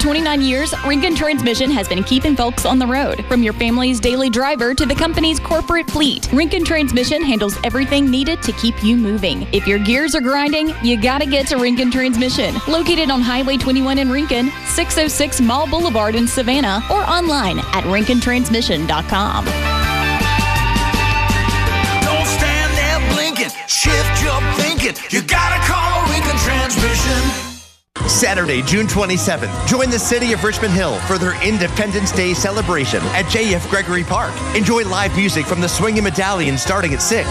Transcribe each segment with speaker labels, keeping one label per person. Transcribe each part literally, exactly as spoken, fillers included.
Speaker 1: twenty-nine years, Rincon Transmission has been keeping folks on the road. From your family's daily driver to the company's corporate fleet, Rincon Transmission handles everything needed to keep you moving. If your gears are grinding, you gotta get to Rincon Transmission. Located on Highway twenty-one in Rincon, six oh six Mall Boulevard in Savannah, or online at rincon transmission dot com.
Speaker 2: Don't stand there blinking. Shift your thinking. You gotta call Rincon Transmission.
Speaker 3: Saturday, June twenty-seventh, join the city of Richmond Hill for their Independence Day celebration at J F Gregory Park. Enjoy live music from the Swingin' Medallion starting at six.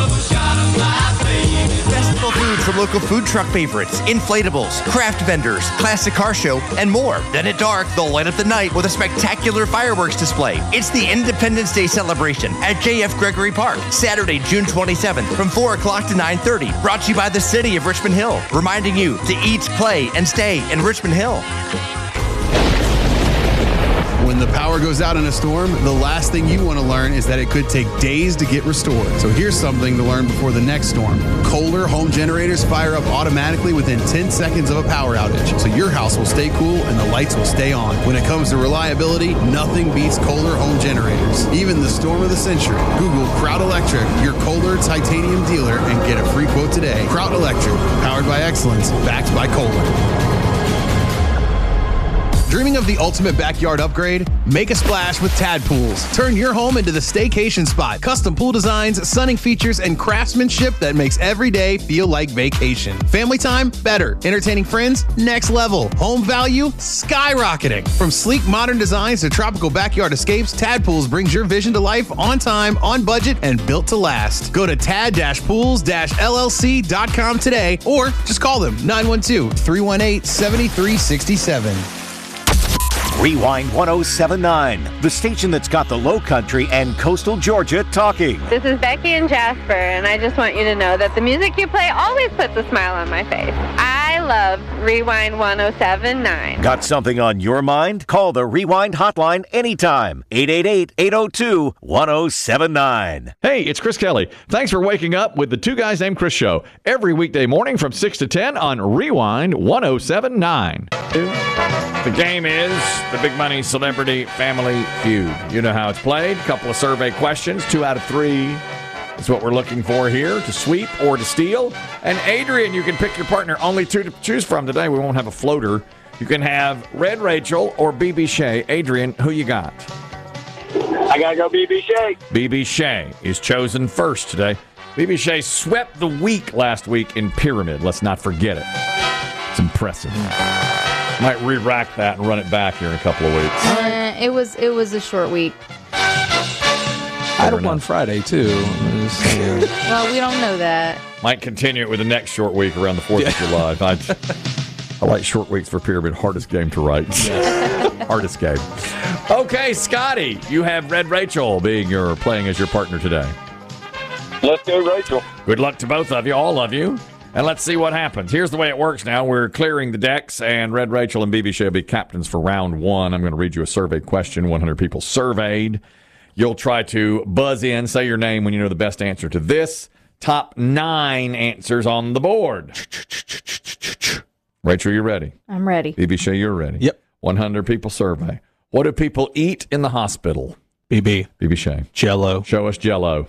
Speaker 3: Festival food from local food truck favorites, inflatables, craft vendors, classic car show, and more. Then at dark, they'll light up the night with a spectacular fireworks display. It's the Independence Day celebration at J F Gregory Park, Saturday, June twenty-seventh, from four o'clock to nine thirty. Brought to you by the city of Richmond Hill, reminding you to eat, play, and stay in Richmond Hill.
Speaker 4: When the power goes out in a storm, the last thing you want to learn is that it could take days to get restored. So here's something to learn before the next storm. Kohler home generators fire up automatically within ten seconds of a power outage, so your house will stay cool and the lights will stay on. When it comes to reliability, nothing beats Kohler home generators. Even the storm of the century. Google Kraut Electric, your Kohler titanium dealer, and get a free quote today. Kraut Electric, powered by excellence, backed by Kohler. Dreaming of the ultimate backyard upgrade? Make a splash with Tad Pools. Turn your home into the staycation spot. Custom pool designs, sunning features, and craftsmanship that makes every day feel like vacation. Family time? Better. Entertaining friends? Next level. Home value? Skyrocketing. From sleek modern designs to tropical backyard escapes, Tad Pools brings your vision to life on time, on budget, and built to last. Go to tad pools L L C dot com today or just call them nine one two, three one eight, seven three six seven.
Speaker 5: Rewind one oh seven point nine, the station that's got the Low Country and Coastal Georgia talking.
Speaker 6: This is Becky and Jasper, and I just want you to know that the music you play always puts a smile on my face. I love Rewind one oh seven point nine.
Speaker 5: Got something on your mind? Call the Rewind hotline anytime. eight eight eight, eight oh two, one oh seven nine.
Speaker 7: Hey, it's Chris Kelly. Thanks for waking up with the Two Guys Named Chris show every weekday morning from six to ten on Rewind one oh seven point nine. The game is the Big Money Celebrity Family Feud. You know how it's played. A couple of survey questions. Two out of three is what we're looking for here, to sweep or to steal. And Adrian, you can pick your partner. Only two to choose from today. We won't have a floater. You can have Red Rachel or B B Shea. Adrian, who you got?
Speaker 8: I got to go B B Shea.
Speaker 7: B B Shea is chosen first today. B B Shea swept the week last week in Pyramid. Let's not forget it. It's impressive. Might re-rack that and run it back here in a couple of weeks.
Speaker 9: Uh, it was it was a short week.
Speaker 10: I had one Friday, too.
Speaker 9: Well, we don't know that.
Speaker 7: Might continue it with the next short week around the fourth yeah. of July. I, I like short weeks for Pyramid. Hardest game to write. Hardest game. Okay, Scotty, you have Red Rachel being your playing as your partner today.
Speaker 8: Let's go, Rachel.
Speaker 7: Good luck to both of you, all of you. And let's see what happens. Here's the way it works now. We're clearing the decks, and Red Rachel and B B Shea will be captains for round one. I'm going to read you a survey question. one hundred people surveyed. You'll try to buzz in, say your name when you know the best answer to this. Top nine answers on the board. Rachel, you ready?
Speaker 9: I'm ready.
Speaker 7: B B Shea, you're ready?
Speaker 10: Yep.
Speaker 7: one hundred people survey. What do people eat in the hospital?
Speaker 10: B B.
Speaker 7: B B Shea.
Speaker 10: Jell-O.
Speaker 7: Show us Jell-O.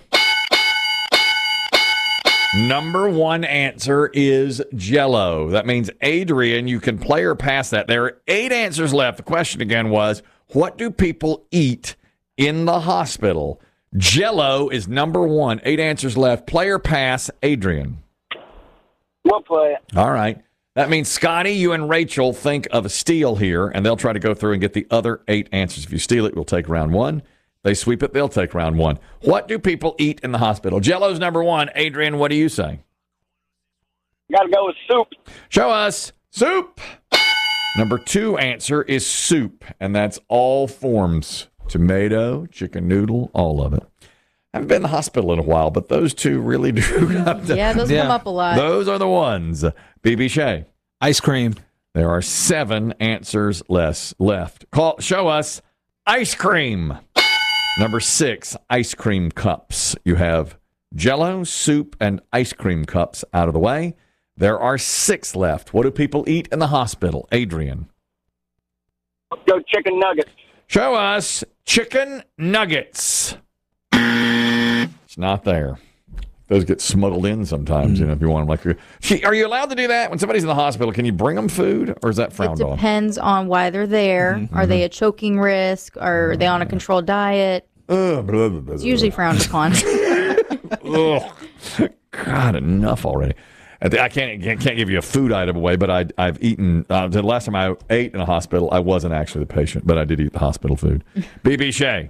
Speaker 7: Number one answer is Jell-O. That means, Adrian, you can play or pass that. There are eight answers left. The question again was, what do people eat in the hospital? Jell-O is number one. Eight answers left. Play or pass, Adrian.
Speaker 8: We'll play it.
Speaker 7: All right. That means, Scotty, you and Rachel think of a steal here, and they'll try to go through and get the other eight answers. If you steal it, we'll take round one. They sweep it, they'll take round one. What do people eat in the hospital? Jell-O's number one. Adrian, what do you say?
Speaker 8: Got to go with soup.
Speaker 7: Show us soup. Number two answer is soup, and that's all forms. Tomato, chicken noodle, all of it. I haven't been in the hospital in a while, but those two really do come to,
Speaker 9: Yeah, those yeah. come up a lot.
Speaker 7: Those are the ones. B B Shea.
Speaker 10: Ice cream.
Speaker 7: There are seven answers less left. Call, show us ice cream. Number six, ice cream cups. You have Jell-O, soup, and ice cream cups out of the way. There are six left. What do people eat in the hospital? Adrian.
Speaker 8: Go chicken nuggets.
Speaker 7: Show us chicken nuggets. It's not there. Those get smuggled in sometimes, you know, if you want them. Like, are you allowed to do that when somebody's in the hospital? Can you bring them food, or is that frowned
Speaker 9: It
Speaker 7: on?
Speaker 9: depends on why they're there.
Speaker 7: Mm-hmm.
Speaker 9: Are they at choking risk? Are they on a controlled diet?
Speaker 7: Uh, blah, blah, blah,
Speaker 9: It's usually frowned upon.
Speaker 7: Ugh. God, enough already. I can't can't give you a food item away, but I, I've eaten. Uh, the last time I ate in a hospital, I wasn't actually the patient, but I did eat the hospital food. B B. Shea.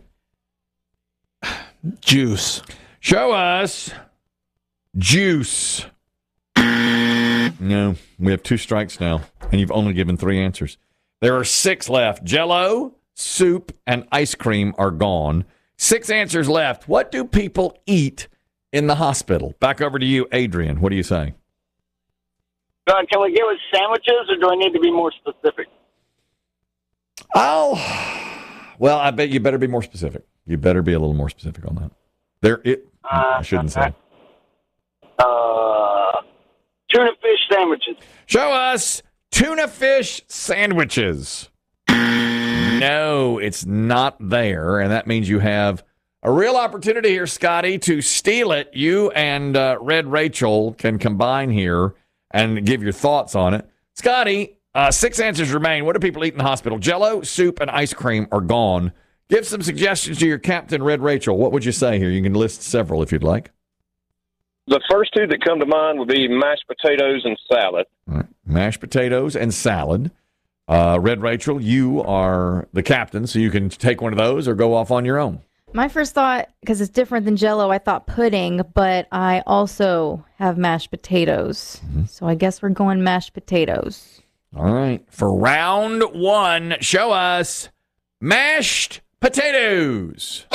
Speaker 10: Juice.
Speaker 7: Show us juice. No, we have two strikes now, and you've only given three answers. There are six left. Jell-O, soup, and ice cream are gone. Six answers left. What do people eat in the hospital? Back over to you, Adrian. What do you say?
Speaker 8: Uh, can we get with sandwiches, or do I need to be more specific?
Speaker 7: Oh, well, I bet you better be more specific. You better be a little more specific on that. There, it. I shouldn't say.
Speaker 8: Uh, tuna fish sandwiches.
Speaker 7: Show us tuna fish sandwiches. No, it's not there, and that means you have a real opportunity here, Scotty, to steal it. You and uh, Red Rachel can combine here and give your thoughts on it. Scotty, uh, six answers remain. What do people eat in the hospital? Jell-O, soup, and ice cream are gone. Give some suggestions to your captain, Red Rachel. What would you say here? You can list several if you'd like.
Speaker 11: The first two that come to mind would be mashed potatoes and salad.
Speaker 7: All right. Mashed potatoes and salad. Uh, Red Rachel, you are the captain, so you can take one of those or go off on your own.
Speaker 9: My first thought, because it's different than Jell-O, I thought pudding, but I also have mashed potatoes.
Speaker 7: Mm-hmm.
Speaker 9: So I guess we're going mashed potatoes.
Speaker 7: All right. For round one, show us mashed potatoes.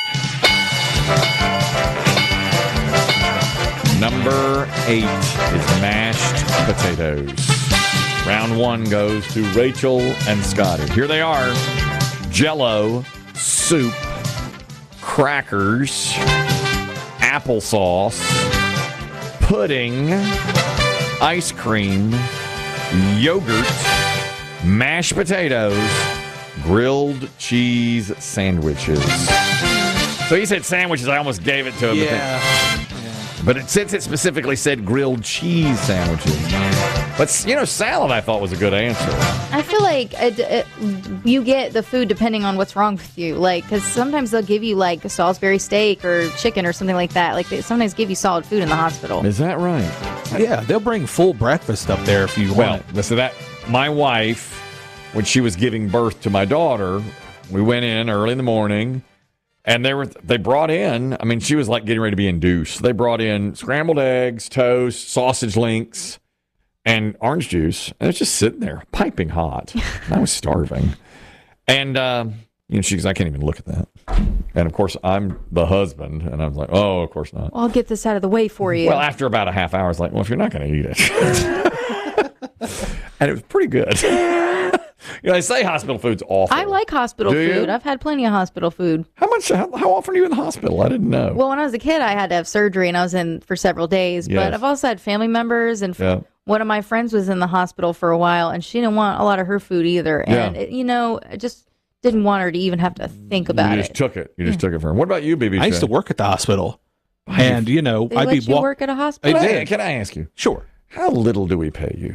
Speaker 7: Number eight is mashed potatoes. Round one goes to Rachel and Scotty. Here they are. Jell-O, soup, crackers, applesauce, pudding, ice cream, yogurt, mashed potatoes, grilled cheese sandwiches. So he said sandwiches. I almost gave it to him.
Speaker 10: Yeah.
Speaker 7: But it, since it specifically said grilled cheese sandwiches. But, you know, salad I thought was a good answer.
Speaker 9: I feel like it, it, you get the food depending on what's wrong with you. Like, because sometimes they'll give you, like, a Salisbury steak or chicken or something like that. Like, they sometimes give you solid food in the hospital.
Speaker 7: Is that right?
Speaker 10: Yeah, they'll bring full breakfast up there if you
Speaker 7: Well,
Speaker 10: want it.
Speaker 7: listen, that my wife, when she was giving birth to my daughter, we went in early in the morning. And they were they brought in, I mean, she was like getting ready to be induced. They brought in scrambled eggs, toast, sausage links, and orange juice. And it was just sitting there, piping hot. I was starving. And, uh, you know, she goes, I can't even look at that. And, of course, I'm the husband. And I was like, oh, of course not.
Speaker 9: Well, I'll get this out of the way for you.
Speaker 7: Well, after about a half hour, I was like, well, if you're not going to eat it. And it was pretty good. You know, they say hospital food's awful.
Speaker 9: I like hospital
Speaker 7: Do
Speaker 9: food.
Speaker 7: you?
Speaker 9: I've had plenty of hospital food.
Speaker 7: How much? How, how often are you in the hospital? I didn't know.
Speaker 9: Well, when I was a kid, I had to have surgery, and I was in for several days.
Speaker 7: Yes.
Speaker 9: But I've also had family members, and
Speaker 7: Yeah.
Speaker 9: one of my friends was in the hospital for a while, and she didn't want a lot of her food either. And,
Speaker 7: Yeah.
Speaker 9: it, you know, I just didn't want her to even have to think about
Speaker 7: you just
Speaker 9: it.
Speaker 7: took it. You just took it from her. What about you, B B?
Speaker 10: I used to work at the hospital. And, you know,
Speaker 9: They
Speaker 10: I'd
Speaker 9: let
Speaker 10: be
Speaker 9: you
Speaker 10: walk-
Speaker 9: work at a hospital?
Speaker 10: They
Speaker 7: Can I,
Speaker 10: did.
Speaker 7: can I ask you?
Speaker 10: Sure.
Speaker 7: How little do we pay you?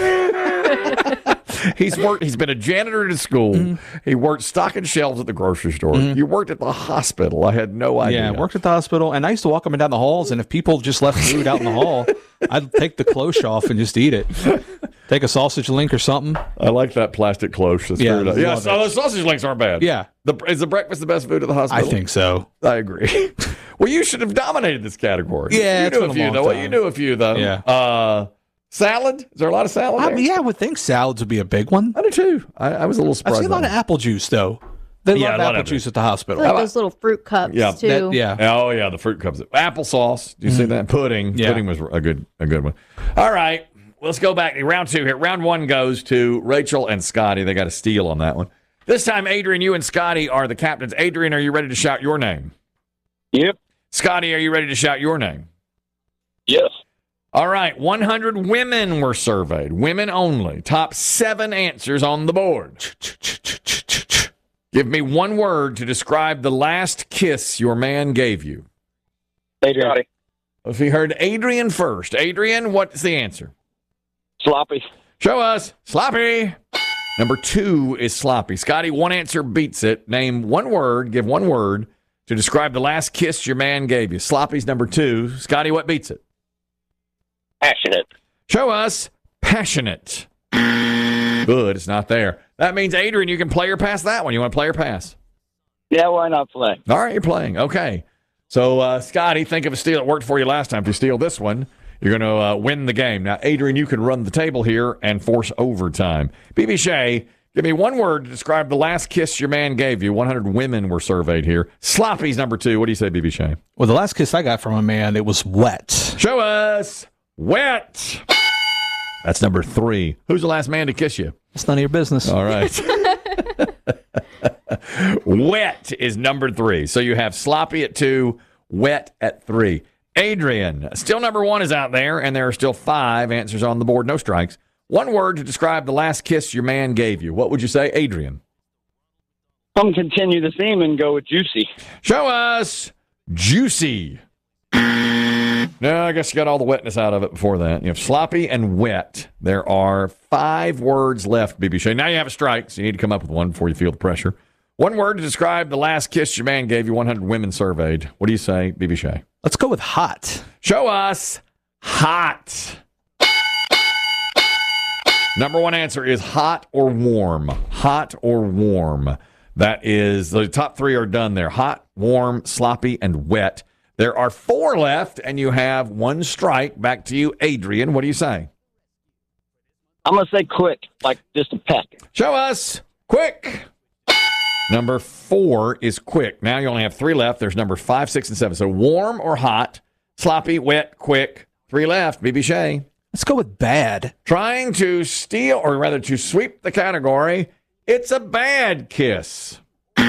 Speaker 7: He's worked. He's been a janitor at a school.
Speaker 10: Mm-hmm.
Speaker 7: He worked stocking shelves at the grocery store. You worked at the hospital. I had no idea.
Speaker 10: Yeah, I worked at the hospital, and I used to walk up and down the halls, and if people just left food out in the hall, I'd take the cloche off and just eat it. Take a sausage link or something.
Speaker 7: I like that plastic cloche. That's
Speaker 10: Yeah,
Speaker 7: very nice. yeah.
Speaker 10: love
Speaker 7: So
Speaker 10: it.
Speaker 7: those sausage links aren't bad.
Speaker 10: Yeah.
Speaker 7: The, is the breakfast the best food at the
Speaker 10: I
Speaker 7: hospital?
Speaker 10: think so.
Speaker 7: I agree. Well, you should have dominated this category.
Speaker 10: Yeah,
Speaker 7: you
Speaker 10: it's
Speaker 7: knew
Speaker 10: been
Speaker 7: a
Speaker 10: a
Speaker 7: few
Speaker 10: long
Speaker 7: though. Well, you
Speaker 10: time.
Speaker 7: knew a few though.
Speaker 10: Yeah.
Speaker 7: Uh, salad? Is there a lot of salad?
Speaker 10: I
Speaker 7: there?
Speaker 10: mean, yeah, I would think salads would be a big one.
Speaker 7: I do too. I, I was a little
Speaker 10: I
Speaker 7: surprised.
Speaker 10: see a lot
Speaker 7: by
Speaker 10: of
Speaker 7: that.
Speaker 10: apple juice, though. They
Speaker 7: Yeah, a
Speaker 10: love
Speaker 7: lot
Speaker 10: apple
Speaker 7: of it.
Speaker 10: juice at the
Speaker 9: I
Speaker 10: hospital.
Speaker 9: feel like those little fruit cups,
Speaker 7: Yeah.
Speaker 9: too.
Speaker 10: That- yeah.
Speaker 7: Oh yeah, the fruit cups. Applesauce. Do you see that? Pudding.
Speaker 10: Yeah.
Speaker 7: Pudding was a good a good one. All right. Let's go back to round two here. Round one goes to Rachel and Scotty. They got a steal on that one. This time, Adrian, you and Scotty are the captains. Adrian, are you ready to shout your name?
Speaker 11: Yep.
Speaker 7: Scotty, are you ready to shout your name?
Speaker 11: Yes.
Speaker 7: All right. one hundred women were surveyed. Women only. Top seven answers on the board. Give me one word to describe the last kiss your man gave you.
Speaker 8: Adrian. Scotty.
Speaker 7: If we heard Adrian first. Adrian, what's the answer?
Speaker 8: Sloppy.
Speaker 7: Show us. Sloppy. Number two is sloppy. Scotty, one answer beats it. Name one word, give one word to describe the last kiss your man gave you. Sloppy's number two. Scotty, what beats it?
Speaker 11: Passionate.
Speaker 7: Show us. Passionate. Good, it's not there. That means, Adrian, you can play or pass that one. You want to play or pass?
Speaker 8: Yeah, why not play?
Speaker 7: All right, you're playing. Okay. So, uh, Scotty, think of a steal that worked for you last time. If you steal this one, you're going to uh, win the game. Now, Adrian, you can run the table here and force overtime. B B Shea, give me one word to describe the last kiss your man gave you. one hundred women were surveyed here. Sloppy's number two. What do you say, B B Shea?
Speaker 10: Well, the last kiss I got from a man, it was wet.
Speaker 7: Show us. Wet. That's number three. Who's the last man to kiss you?
Speaker 10: It's none of your business.
Speaker 7: All right. Wet is number three. So you have sloppy at two, wet at three. Adrian, still number one is out there, and there are still five answers on the board. No strikes. One word to describe the last kiss your man gave you. What would you say, Adrian?
Speaker 8: I'm continue the theme and go with juicy.
Speaker 7: Show us. Juicy. No, I guess you got all the wetness out of it before that. You have sloppy and wet. There are five words left, B B Shea. Now you have a strike, so you need to come up with one before you feel the pressure. One word to describe the last kiss your man gave you. one hundred women surveyed. What do you say, B B Shea?
Speaker 10: Let's go with hot.
Speaker 7: Show us. Hot. Number one answer is hot or warm. Hot or warm. That is, the top three are done there. Hot, warm, sloppy, and wet. There are four left, and you have one strike. Back to you, Adrian. What do you say?
Speaker 8: I'm going to say quick, like just a peck.
Speaker 7: Show us. Quick. Number four is quick. Now you only have three left. There's number five, six, and seven. So warm or hot, sloppy, wet, quick. Three left. B B Shea.
Speaker 10: Let's go with bad.
Speaker 7: Trying to steal, or rather to sweep the category, it's a bad kiss.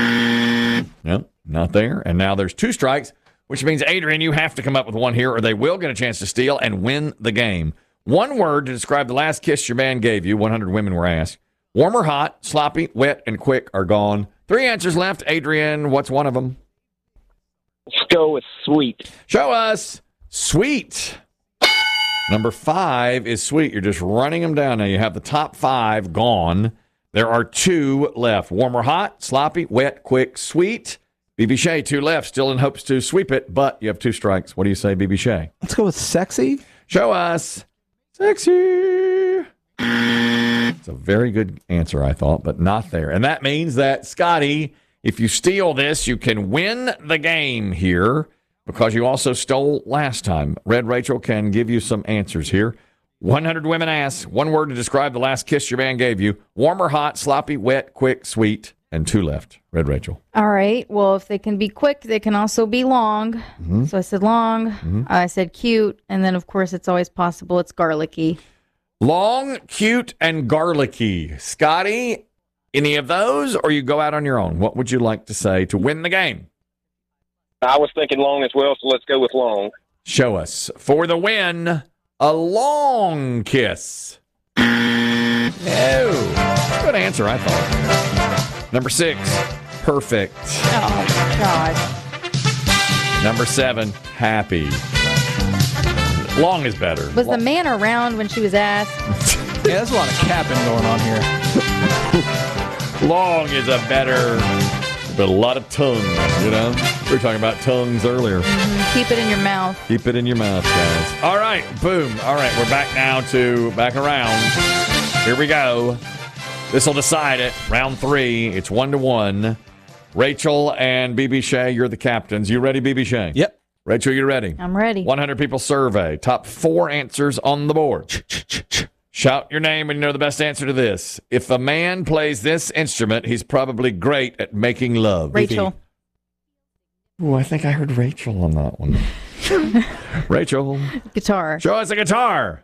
Speaker 7: No, not there. And now there's two strikes, which means, Adrian, you have to come up with one here, or they will get a chance to steal and win the game. One word to describe the last kiss your man gave you. one hundred women were asked. Warm or hot, sloppy, wet, and quick are gone. Three answers left. Adrian, what's one of them?
Speaker 8: Let's go with sweet.
Speaker 7: Show us. Sweet. Number five is sweet. You're just running them down now. You have the top five gone. There are two left. Warm or hot, sloppy, wet, quick, sweet. B B Shea, two left, still in hopes to sweep it, but you have two strikes. What do you say, B B Shea?
Speaker 10: Let's go with sexy.
Speaker 7: Show us. Sexy. It's a very good answer, I thought, but not there. And that means that, Scotty, if you steal this, you can win the game here because you also stole last time. Red Rachel can give you some answers here. one hundred women asked, one word to describe the last kiss your man gave you. Warm or hot, sloppy, wet, quick, sweet. And two left. Red Rachel.
Speaker 9: All right. Well, if they can be quick, they can also be long. Mm-hmm. So I said long. Mm-hmm. I said cute. And then, of course, it's always possible it's garlicky.
Speaker 7: Long, cute, and garlicky. Scotty, any of those, or you go out on your own? What would you like to say to win the game?
Speaker 11: I was thinking long as well, so let's go with long.
Speaker 7: Show us. For the win, a long kiss. No. Good answer, I thought. Number six, perfect.
Speaker 9: Oh, God.
Speaker 7: Number seven, happy. Long is better.
Speaker 9: Was
Speaker 7: long.
Speaker 9: the man around when she was asked?
Speaker 10: Yeah, there's a lot of capping going on here.
Speaker 7: Long is a better, but a lot of tongue, you know? We were talking about tongues earlier.
Speaker 9: Mm-hmm. Keep it in your mouth.
Speaker 7: Keep it in your mouth, guys. All right, boom. All right, we're back now to back around. Here we go. This will decide it. Round three. It's one to one. Rachel and B B Shea, you're the captains. You ready, B B Shea?
Speaker 10: Yep.
Speaker 7: Rachel, you ready?
Speaker 9: I'm ready.
Speaker 7: one hundred people survey. Top four answers on the board. Shout your name when you know the best answer to this. If a man plays this instrument, he's probably great at making love.
Speaker 9: Rachel.
Speaker 7: Oh, I think I heard Rachel on that one. Rachel.
Speaker 9: Guitar.
Speaker 7: Show us a guitar.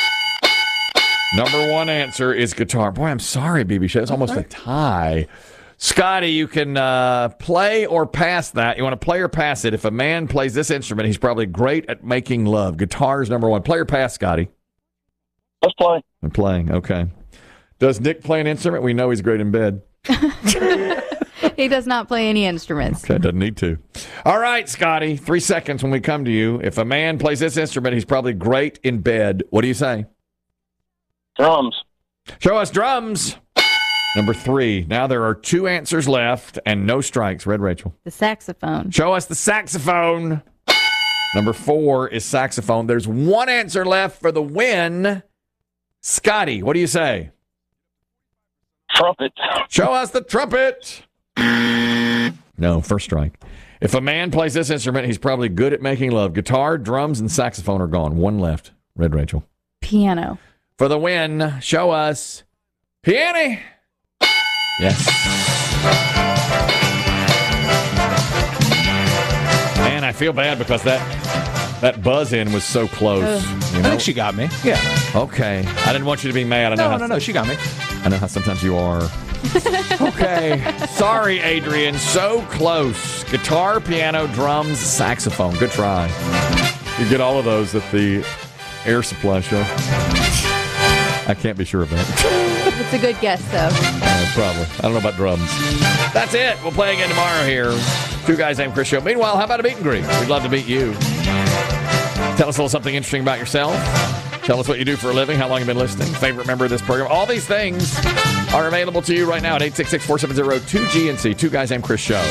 Speaker 7: Number one answer is guitar. Boy, I'm sorry, B B Shea. It's almost a tie. Scotty, you can uh, play or pass that. You want to play or pass it. If a man plays this instrument, he's probably great at making love. Guitar is number one. Play or pass, Scotty?
Speaker 8: Let's play.
Speaker 7: I'm playing. Okay. Does Nick play an instrument? We know he's great in bed.
Speaker 9: He does not play any instruments.
Speaker 7: Okay, doesn't need to. All right, Scotty, three seconds when we come to you. If a man plays this instrument, he's probably great in bed. What do you say?
Speaker 11: Drums.
Speaker 7: Show us drums. Number three. Now there are two answers left and no strikes. Red Rachel.
Speaker 9: The saxophone.
Speaker 7: Show us the saxophone. Number four is saxophone. There's one answer left for the win. Scotty, what do you say?
Speaker 11: Trumpet.
Speaker 7: Show us the trumpet. No, first strike. If a man plays this instrument, he's probably good at making love. Guitar, drums, and saxophone are gone. One left. Red Rachel.
Speaker 9: Piano.
Speaker 7: For the win, show us piano. Yes. Man, I feel bad because that that buzz in was so close.
Speaker 10: Uh,
Speaker 7: you know?
Speaker 10: I think she got me.
Speaker 7: Yeah. Okay. I didn't want you to be mad. I know
Speaker 10: No,
Speaker 7: how
Speaker 10: no, no, she got me.
Speaker 7: I know how sometimes you are. Okay. Sorry, Adrian. So close. Guitar, piano, drums, saxophone. Good try. You get all of those at the air supply show. I can't be sure of that.
Speaker 9: It's a good guess, though.
Speaker 7: Uh, probably. I don't know about drums. That's it. We'll play again tomorrow here. Two Guys Named Chris Show. Meanwhile, how about a meet and greet? We'd love to meet you. Tell us a little something interesting about yourself. Tell us what you do for a living, how long you've been listening, favorite member of this program. All these things are available to you right now at eight six six, four seven zero, two G N C. Two Guys Named Chris Show.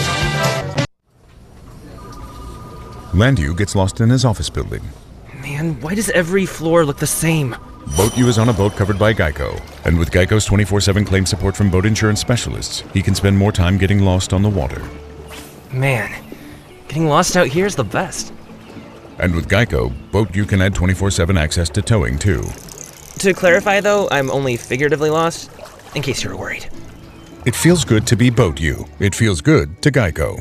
Speaker 12: Landu gets lost in his office building.
Speaker 13: Man, why does every floor look the same?
Speaker 12: Boat U is on a boat covered by Geico. And with Geico's twenty-four seven claim support from boat insurance specialists, he can spend more time getting lost on the water.
Speaker 13: Man, getting lost out here is the best.
Speaker 12: And with Geico, Boat U can add twenty-four seven access to towing, too.
Speaker 13: To clarify, though, I'm only figuratively lost, in case you were worried.
Speaker 12: It feels good to be Boat U. It feels good to Geico.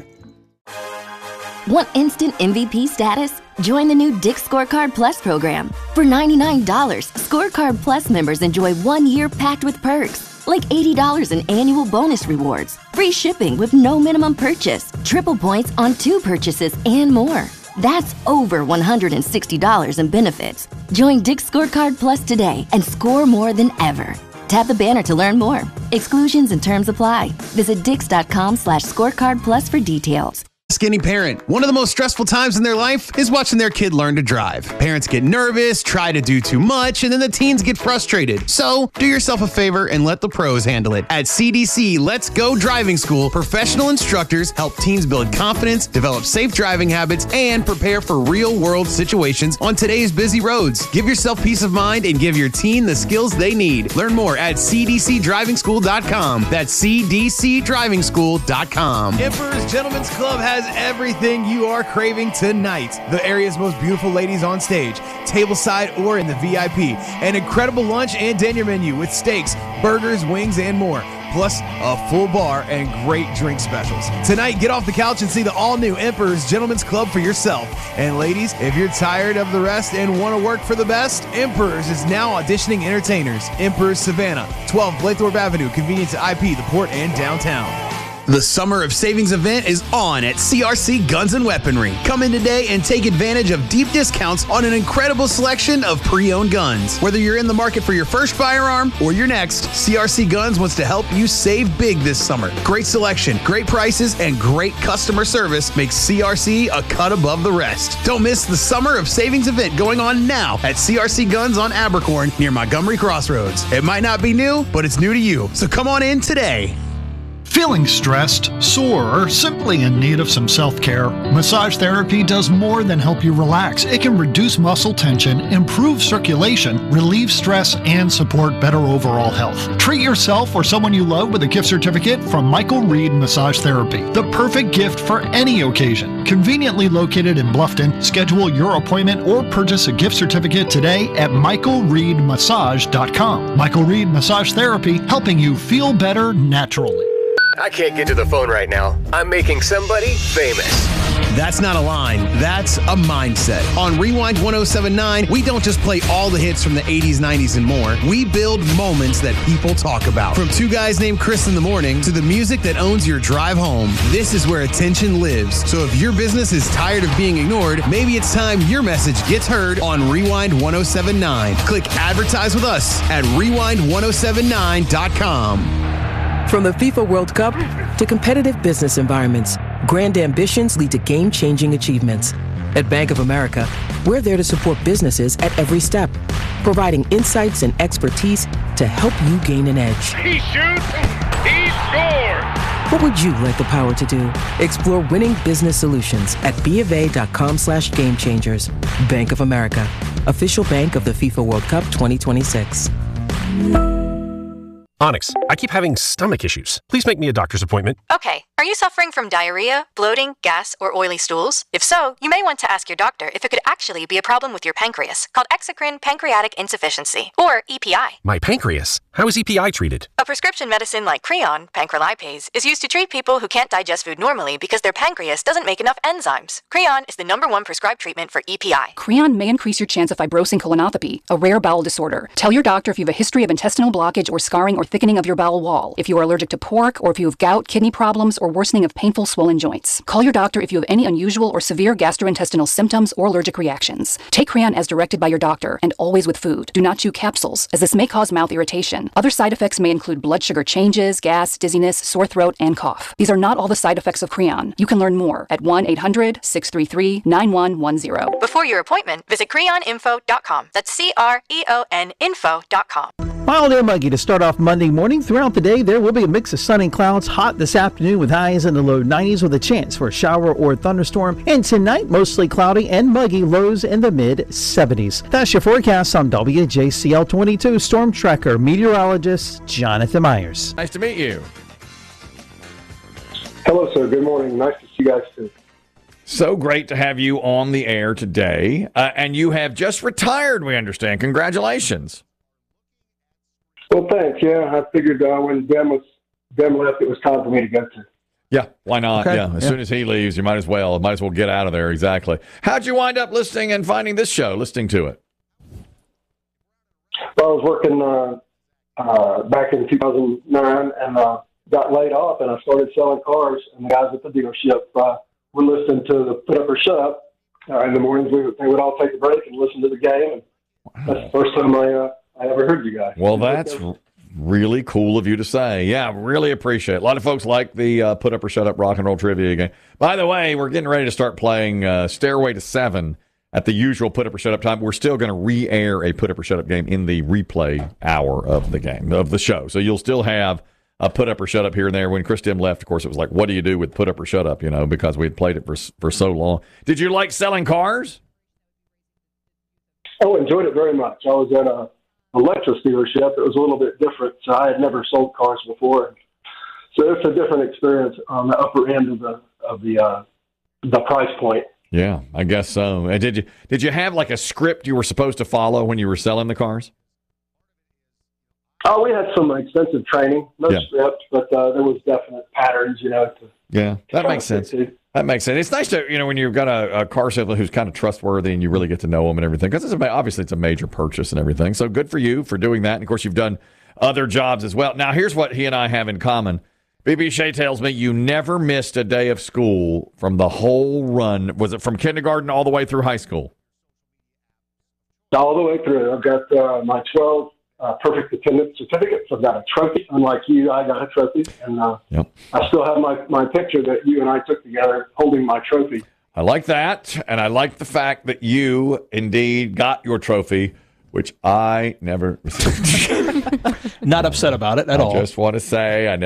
Speaker 14: Want instant M V P status? Join the new Dick's Scorecard Plus program. For ninety-nine dollars, Scorecard Plus members enjoy one year packed with perks, like eighty dollars in annual bonus rewards, free shipping with no minimum purchase, triple points on two purchases, and more. That's over one hundred sixty dollars in benefits. Join Dick's Scorecard Plus today and score more than ever. Tap the banner to learn more. Exclusions and terms apply. Visit dix.com slash scorecard plus for details.
Speaker 4: Ask any parent. One of the most stressful times in their life is watching their kid learn to drive. Parents get nervous, try to do too much, and then the teens get frustrated. So, do yourself a favor and let the pros handle it. At C D C Let's Go Driving School, professional instructors help teens build confidence, develop safe driving habits, and prepare for real-world situations on today's busy roads. Give yourself peace of mind and give your teen the skills they need. Learn more at c d c driving school dot com. That's c d c driving school dot com. Emperor's Gentlemen's Club has everything you are craving tonight. The area's most beautiful ladies on stage, tableside or in the V I P. An incredible lunch and dinner menu with steaks, burgers, wings, and more. Plus a full bar and great drink specials. Tonight, get off the couch and see the all-new Emperor's Gentlemen's Club for yourself. And ladies, if you're tired of the rest and want to work for the best, Emperor's is now auditioning entertainers. Emperor's Savannah, twelve Blaythorpe Avenue, convenient to I P, the Port, and downtown. The Summer of Savings event is on at C R C Guns and Weaponry. Come in today and take advantage of deep discounts on an incredible selection of pre-owned guns. Whether you're in the market for your first firearm or your next, C R C Guns wants to help you save big this summer. Great selection, great prices, and great customer service makes C R C a cut above the rest. Don't miss the Summer of Savings event going on now at C R C Guns on Abercorn near Montgomery Crossroads. It might not be new, but it's new to you. So come on in today.
Speaker 15: Feeling stressed, sore, or simply in need of some self-care? Massage therapy does more than help you relax. It can reduce muscle tension, improve circulation, relieve stress, and support better overall health. Treat yourself or someone you love with a gift certificate from Michael Reed Massage Therapy, the perfect gift for any occasion. Conveniently located in Bluffton, schedule your appointment or purchase a gift certificate today at michael reed massage dot com. Michael Reed Massage Therapy, helping you feel better naturally.
Speaker 16: I can't get to the phone right now. I'm making somebody famous.
Speaker 4: That's not a line. That's a mindset. On Rewind one oh seven point nine, we don't just play all the hits from the eighties, nineties, and more. We build moments that people talk about. From Two Guys Named Chris in the morning to the music that owns your drive home. This is where attention lives. So if your business is tired of being ignored, maybe it's time your message gets heard on Rewind one oh seven point nine. Click advertise with us at rewind one oh seven nine dot com.
Speaker 17: From the FIFA World Cup to competitive business environments, grand ambitions lead to game-changing achievements. At Bank of America, we're there to support businesses at every step, providing insights and expertise to help you gain an edge.
Speaker 2: He shoots, he scores!
Speaker 17: What would you like the power to do? Explore winning business solutions at bofa.com slash game changers. Bank of America, official bank of the FIFA World Cup twenty twenty-six.
Speaker 18: Onyx, I keep having stomach issues. Please make me a doctor's appointment.
Speaker 19: Okay, are you suffering from diarrhea, bloating, gas, or oily stools? If so, you may want to ask your doctor if it could actually be a problem with your pancreas, called exocrine pancreatic insufficiency, or E P I.
Speaker 18: My pancreas? How is E P I treated?
Speaker 19: A prescription medicine like Creon, pancrelipase, is used to treat people who can't digest food normally because their pancreas doesn't make enough enzymes. Creon is the number one prescribed treatment for E P I.
Speaker 20: Creon may increase your chance of fibrosing colonopathy, a rare bowel disorder. Tell your doctor if you have a history of intestinal blockage or scarring or thickening of your bowel wall, if you are allergic to pork, or if you have gout, kidney problems, or worsening of painful swollen joints. Call your doctor if you have any unusual or severe gastrointestinal symptoms or allergic reactions. Take Creon as directed by your doctor, and always with food. Do not chew capsules, as this may cause mouth irritation. Other side effects may include blood sugar changes, gas, dizziness, sore throat, and cough. These are not all the side effects of Creon. You can learn more at one eight hundred, six three three, nine one one zero.
Speaker 19: Before your appointment, visit creon info dot com. That's C R E O N info dot com.
Speaker 21: Mild and muggy to start off Monday morning. Throughout the day, there will be a mix of sun and clouds. Hot this afternoon with highs in the low nineties with a chance for a shower or a thunderstorm. And tonight, mostly cloudy and muggy, lows in the mid seventies. That's your forecast on W J C L twenty-two Storm Tracker meteorologist Jonathan Myers.
Speaker 7: Nice to meet you.
Speaker 22: Hello, sir. Good morning. Nice to see you guys too.
Speaker 7: So great to have you on the air today. Uh, and you have just retired, we understand. Congratulations.
Speaker 22: Well, thanks. Yeah, I figured uh, when Ben was Ben left, it was time for me to go to.
Speaker 7: Yeah, why not?
Speaker 22: Okay.
Speaker 7: Yeah, as
Speaker 22: Yeah.
Speaker 7: soon as he leaves, you might as well. Might as well get out of there. Exactly. How'd you wind up listening and finding this show, listening to it?
Speaker 22: Well, I was working uh, uh, back in two thousand nine and uh, got laid off, and I started selling cars. And the guys at the dealership uh, were listening to the Put Up or Shut Up. Uh, in the mornings, we would, they would all take a break and listen to the game. And that's the first time I uh, I ever heard you guys.
Speaker 7: Well, that's r- really cool of you to say. Yeah, really appreciate it. A lot of folks like the uh, Put Up or Shut Up rock and roll trivia game. By the way, we're getting ready to start playing uh, Stairway to Seven at the usual Put Up or Shut Up time. We're still going to re-air a Put Up or Shut Up game in the replay hour of the game, of the show. So you'll still have a Put Up or Shut Up here and there. When Chris Dim left, of course, it was like, what do you do with Put Up or Shut Up, you know, because we had played it for for so long. Did you like selling cars?
Speaker 22: Oh, enjoyed it very much. I was at a Lexus dealership. It was a little bit different. So I had never sold cars before, so it's a different experience on the upper end of the of the uh, the price point.
Speaker 7: Yeah, I guess so. And did you did you have like a script you were supposed to follow when you were selling the cars?
Speaker 22: Oh, we had some extensive training, no
Speaker 7: Yeah.
Speaker 22: script, but uh, there was definite patterns, you know. To,
Speaker 7: Yeah, that
Speaker 22: to
Speaker 7: makes sense. That makes sense. It's nice to, you know, when you've got a, a car salesman who's kind of trustworthy and you really get to know him and everything, because it's a, obviously it's a major purchase and everything. So good for you for doing that. And of course, you've done other jobs as well. Now, here's what he and I have in common. B B Shea tells me you never missed a day of school from the whole run. Was it from kindergarten all the way through high school?
Speaker 22: All the way through. I've got uh, my twelve uh, perfect attendance certificates. I've got a trophy. Unlike you, I got a trophy. And uh,
Speaker 7: Yep.
Speaker 22: I still have my, my picture that you and I took together holding my trophy.
Speaker 7: I like that. And I like the fact that you indeed got your trophy, which I never received.
Speaker 10: Not upset about it at
Speaker 7: I
Speaker 10: all.
Speaker 7: just want to say I never